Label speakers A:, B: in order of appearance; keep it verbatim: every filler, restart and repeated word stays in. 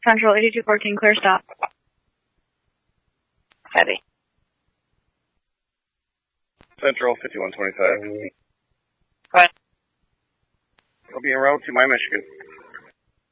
A: Central, eighty-two fourteen, clear stop. Heavy.
B: Central, fifty-one twenty-five.
A: Go ahead.
B: I'll be en route to my Michigan.